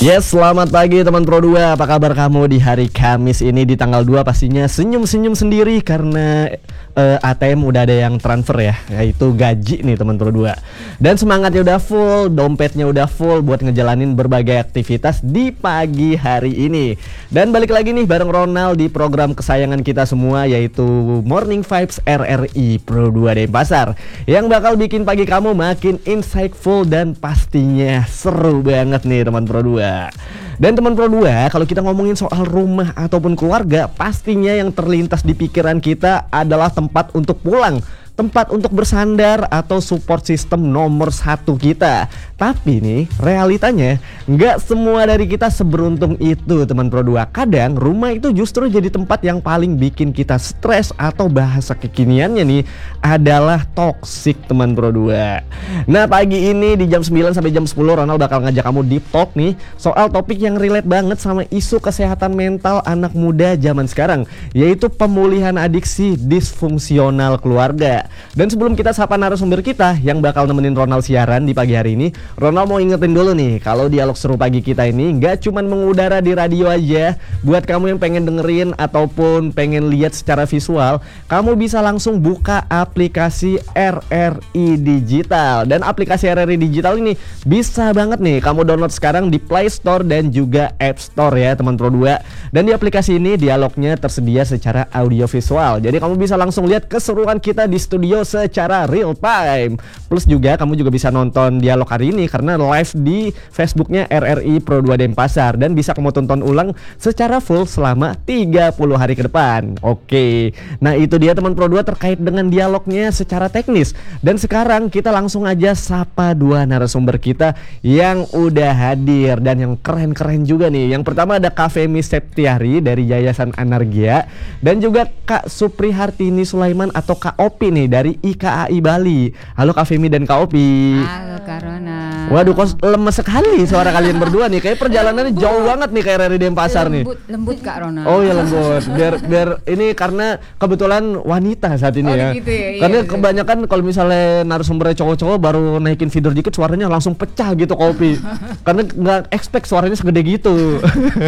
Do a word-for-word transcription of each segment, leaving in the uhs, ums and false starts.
Yes, selamat pagi teman Pro dua. Apa kabar kamu di hari Kamis ini di tanggal dua? Pastinya senyum-senyum sendiri karena uh, A T M udah ada yang transfer ya, yaitu gaji nih teman Pro dua. Dan semangatnya udah full, dompetnya udah full buat ngejalanin berbagai aktivitas di pagi hari ini. Dan balik lagi nih bareng Ronald di program kesayangan kita semua, yaitu Morning Vibes R R I Pro dua Denpasar, yang bakal bikin pagi kamu makin insightful dan pastinya seru banget nih teman Pro dua. Dan teman Pro dua, kalau kita ngomongin soal rumah ataupun keluarga, pastinya yang terlintas di pikiran kita adalah tempat untuk pulang, tempat untuk bersandar atau support system nomor satu kita. Tapi nih realitanya nggak semua dari kita seberuntung itu teman Pro dua. Kadang rumah itu justru jadi tempat yang paling bikin kita stres, atau bahasa kekiniannya nih adalah toxic teman Pro dua. Nah pagi ini di jam sembilan sampai jam sepuluh Ronald bakal ngajak kamu deep talk nih soal topik yang relate banget sama isu kesehatan mental anak muda zaman sekarang, yaitu pemulihan adiksi disfungsional keluarga. Dan sebelum kita sapa narasumber kita yang bakal nemenin Ronald siaran di pagi hari ini, Ronald mau ingetin dulu nih, kalau dialog seru pagi kita ini nggak cuman mengudara di radio aja. Buat kamu yang pengen dengerin ataupun pengen lihat secara visual, kamu bisa langsung buka aplikasi R R I Digital. Dan aplikasi R R I Digital ini bisa banget nih kamu download sekarang di Play Store dan juga App Store ya teman Pro dua. Dan di aplikasi ini dialognya tersedia secara audio visual, jadi kamu bisa langsung lihat keseruan kita di studio secara real time. Plus juga kamu juga bisa nonton dialog hari ini karena live di Facebooknya R R I Pro dua Denpasar, dan bisa kamu tonton ulang secara full selama tiga puluh hari ke depan. Oke, nah itu dia teman Pro dua terkait dengan dialognya secara teknis. Dan sekarang kita langsung aja sapa dua narasumber kita yang udah hadir dan yang keren-keren juga nih. Yang pertama ada Kak Femi Septiari dari Yayasan Anargia, dan juga Kak Supri Hartini Sulaiman atau Kak Opi nih dari I K A I Bali. Halo Kak Femi dan Kak Opi. Halo Kak Rona. Waduh, kok lemes sekali suara kalian berdua nih. Kayak perjalanannya jauh banget nih kayak R R I Denpasar nih. Lembut, lembut Kak Rona. Oh ya lembut. Biar biar ini karena kebetulan wanita saat ini oh, ya. Gitu ya. Karena iya, kebanyakan kalau misalnya narasumbernya cowok-cowok baru naikin feeder dikit suaranya langsung pecah gitu Kak Opi. Karena nggak expect suaranya segede gitu.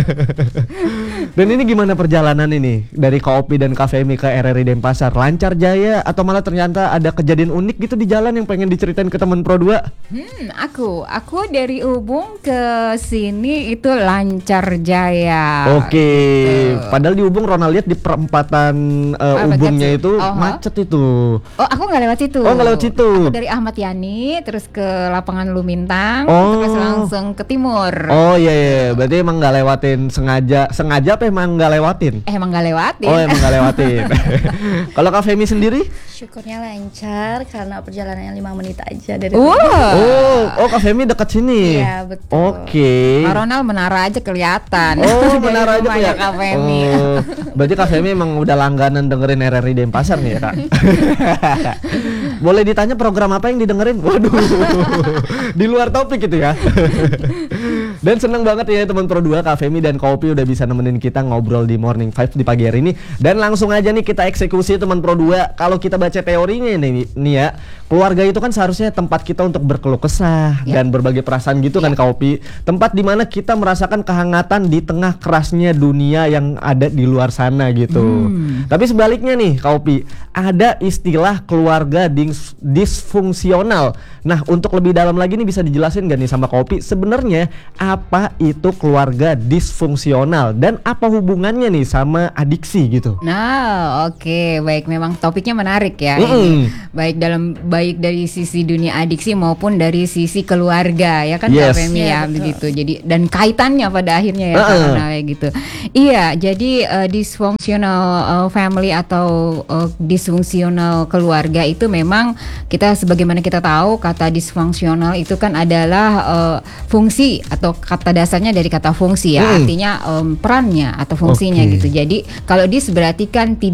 Dan ini gimana perjalanan ini dari Kak Opi dan Kak Femi ke R R I Denpasar? Lancar jaya atau malah ternyata ada kejadian unik gitu di jalan yang pengen diceritain ke teman Pro dua? Hmm, aku aku dari Ubung ke sini itu lancar jaya. Oke, gitu. Padahal di Ubung Ronald lihat di perempatan uh, Ah, Ubungnya macet. itu Oh, macet itu. Oh, aku nggak lewat situ. Oh, nggak lewat situ. Aku dari Ahmad Yani terus ke lapangan Lumintang, Oh. terus langsung ke timur. Oh iya iya, berarti emang nggak lewatin sengaja, sengaja apa emang nggak lewatin? Eh emang nggak lewatin. Oh emang nggak lewatin. Kalau Kak Femi sendiri? Syukurnya lancar karena perjalanannya lima menit aja dari Wow. Oh, oh Kak Femi dekat sini. Iya, betul. Oke. Kak Ronald menara aja kelihatan. Oh Dari benar aja rumahnya ya. Kak Femi. Oh, berarti Kak Femi emang udah langganan dengerin R R I Denpasar nih ya Kak. Boleh ditanya program apa yang didengerin? Waduh, di luar topik itu ya. Dan seneng banget ya teman Pro dua, Kak Femi dan Kak Opi udah bisa nemenin kita ngobrol di Morning Vibes di pagi hari ini. Dan langsung aja nih kita eksekusi teman Pro dua. Kalau kita baca teorinya nih, nih ya, keluarga itu kan seharusnya tempat kita untuk berkeluh kesah ya. dan berbagi perasaan gitu ya. Kan Kak Opi. Tempat dimana kita merasakan kehangatan di tengah kerasnya dunia yang ada di luar sana gitu. Hmm. Tapi sebaliknya nih Kak Opi, ada istilah keluarga dis- disfungsional. Nah untuk lebih dalam lagi nih bisa dijelasin gak nih sama Kak Opi, sebenarnya apa itu keluarga disfungsional dan apa hubungannya nih sama adiksi gitu? Nah, oke, okay. Baik, memang topiknya menarik ya. Mm-hmm. Ini. Baik dalam baik dari sisi dunia adiksi maupun dari sisi keluarga ya kan yes. Kak Femi yeah, ya begitu. Jadi dan kaitannya pada akhirnya ya uh-uh. karena kayak gitu. Iya, jadi uh, dysfunctional uh, family atau uh, dysfunctional keluarga itu memang kita sebagaimana kita tahu kata dysfunctional itu kan adalah uh, fungsi atau kata dasarnya dari kata fungsi ya, hmm. artinya um, perannya atau fungsinya okay. gitu. Jadi kalau dis berarti kan tidak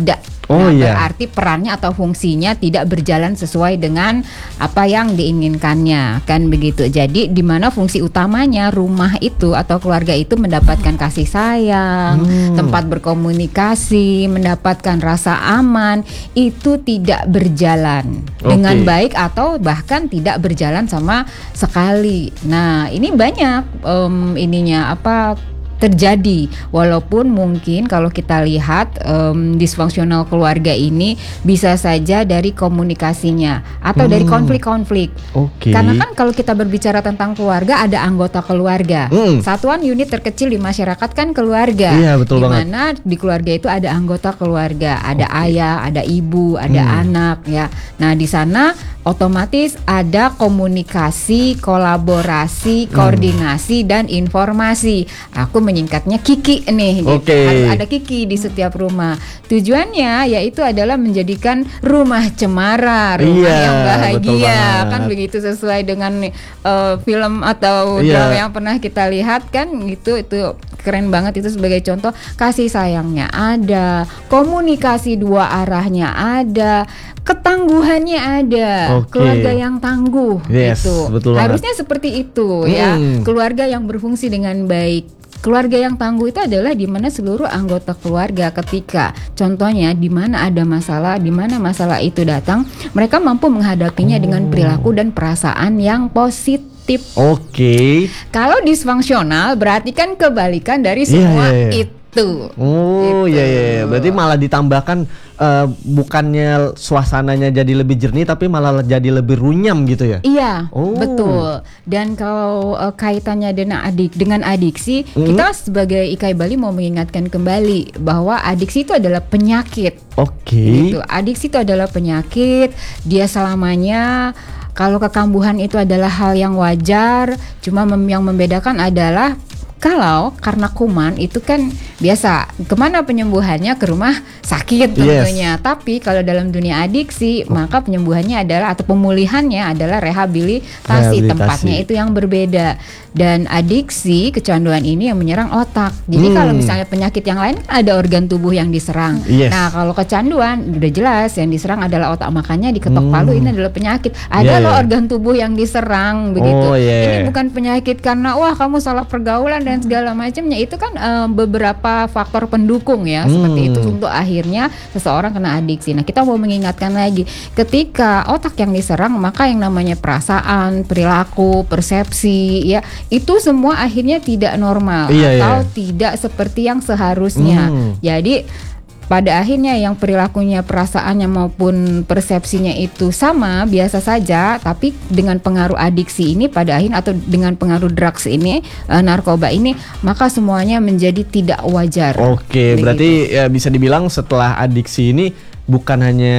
Oh, Nah, iya. berarti perannya atau fungsinya tidak berjalan sesuai dengan apa yang diinginkannya, kan begitu. Jadi di mana fungsi utamanya rumah itu atau keluarga itu mendapatkan kasih sayang, Hmm. tempat berkomunikasi, mendapatkan rasa aman, itu tidak berjalan dengan Oke. baik atau bahkan tidak berjalan sama sekali. Nah, ini banyak em, ininya apa terjadi, walaupun mungkin kalau kita lihat em, disfungsional keluarga ini bisa saja dari komunikasinya atau dari Hmm. konflik-konflik. Oke. Karena kan kalau kita berbicara tentang keluarga, ada anggota keluarga. Hmm. Satuan unit terkecil di masyarakat kan keluarga. Iya, betul Di banget. mana di keluarga itu ada anggota keluarga, ada Oke. ayah, ada ibu, ada Hmm. anak ya. Nah, di sana otomatis ada komunikasi, kolaborasi, Hmm. koordinasi dan informasi. Aku menyingkatnya Kiki nih. gitu. Oke. Harus ada Kiki di setiap rumah. Tujuannya yaitu adalah menjadikan rumah cemara, rumah Iya, yang betul bahagia. banget. Kan begitu sesuai dengan uh, film atau Iya. drama yang pernah kita lihat kan gitu, itu keren banget. Itu sebagai contoh kasih sayangnya ada, komunikasi dua arahnya ada, ketangguhannya ada. Oke. Keluarga yang tangguh. Yes, gitu. betul banget. Harusnya seperti itu ya. Hmm. Keluarga yang berfungsi dengan baik. Keluarga yang tangguh itu adalah di mana seluruh anggota keluarga ketika contohnya di mana ada masalah, di mana masalah itu datang, mereka mampu menghadapinya dengan perilaku dan perasaan yang positif. Oke. Kalau disfungsional berarti kan kebalikan dari Iya, semua iya, iya. itu. Oh Gitu. iya, iya iya. Berarti malah ditambahkan eh, bukannya suasananya jadi lebih jernih tapi malah jadi lebih runyam gitu ya? Iya, Oh. betul. Dan kalau uh, kaitannya dengan adik dengan adiksi, Hmm. kita sebagai I K I Bali mau mengingatkan kembali bahwa adiksi itu adalah penyakit. Oke. Gitu. Adiksi itu adalah penyakit. Dia selamanya kalau kekambuhan itu adalah hal yang wajar. Cuma mem- yang membedakan adalah kalau karena kuman itu kan biasa, kemana penyembuhannya, ke rumah sakit tentunya. Tapi kalau dalam dunia adiksi, maka penyembuhannya adalah atau pemulihannya adalah rehabilitasi. Rehabilitasi. Tempatnya itu yang berbeda. Dan adiksi, kecanduan ini yang menyerang otak. Jadi Hmm. kalau misalnya penyakit yang lain kan ada organ tubuh yang diserang. Yes. Nah, kalau kecanduan udah jelas yang diserang adalah otak, makanya diketok Hmm. palu ini adalah penyakit. Ada Iya, loh iya. organ tubuh yang diserang begitu. Oh, iya. Ini bukan penyakit karena wah kamu salah pergaulan dan segala macamnya. Itu kan eh, beberapa faktor pendukung ya, seperti Hmm. itu untuk akhirnya seseorang kena adiksi. Nah, kita mau mengingatkan lagi, ketika otak yang diserang, maka yang namanya perasaan, perilaku, persepsi ya, itu semua akhirnya tidak normal Iya, atau iya. tidak seperti yang seharusnya. Hmm. Jadi pada akhirnya yang perilakunya, perasaannya maupun persepsinya itu sama, biasa saja, tapi dengan pengaruh adiksi ini pada akhirnya atau dengan pengaruh drugs ini, eh, narkoba ini, maka semuanya menjadi tidak wajar. Oke, Begitu. berarti ya bisa dibilang setelah adiksi ini bukan hanya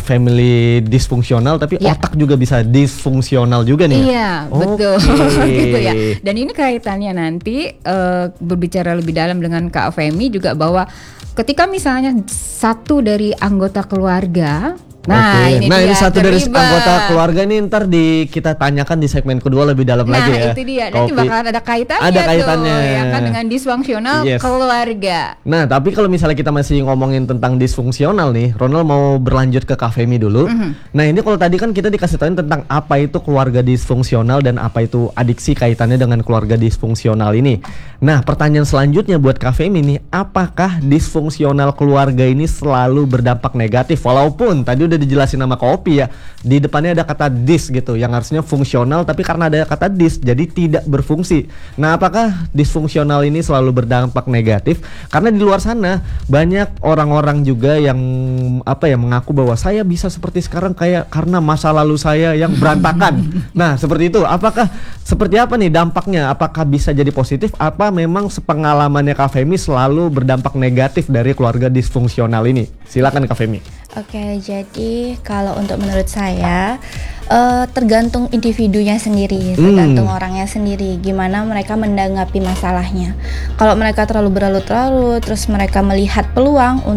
family disfungsional tapi Ya. otak juga bisa disfungsional juga nih. ya? Iya, betul. Oke. Gitu ya. Dan ini kaitannya nanti eh, berbicara lebih dalam dengan Kak Femi juga bahwa ketika misalnya satu dari anggota keluarga, nah Oke. ini nah dia, ini satu dari terlibat. anggota keluarga ini ntar di kita tanyakan di segmen kedua lebih dalam Nah lagi ya. itu dia, nanti Kopi. bakalan ada kaitannya Ada kaitannya. tuh, ya kan, dengan disfungsional Yes. keluarga. Nah, tapi kalau misalnya kita masih ngomongin tentang disfungsional nih, Ronald mau berlanjut ke Kak Femi dulu. Mhm. Nah, ini kalau tadi kan kita dikasih tahu tentang apa itu keluarga disfungsional dan apa itu adiksi kaitannya dengan keluarga disfungsional ini. Nah, pertanyaan selanjutnya buat Kak Femi nih, apakah disfungsional keluarga ini selalu berdampak negatif? Walaupun tadi udah dijelasin sama Kopi ya, di depannya ada kata dis gitu, yang harusnya fungsional tapi karena ada kata dis jadi tidak berfungsi. Nah, apakah disfungsional ini selalu berdampak negatif? Karena di luar sana banyak orang-orang juga yang apa ya mengaku bahwa saya bisa seperti sekarang kayak karena masa lalu saya yang berantakan. Nah, seperti itu. Apakah seperti apa nih dampaknya? Apakah bisa jadi positif? Apa memang sepengalamannya Kak Femi selalu berdampak negatif dari keluarga disfungsional ini? Silakan Kak Femi. Oke, jadi kalau untuk menurut saya eh, tergantung individunya sendiri, tergantung orangnya sendiri, gimana mereka menanggapi masalahnya. Kalau mereka terlalu berlarut-larut, terus mereka melihat peluang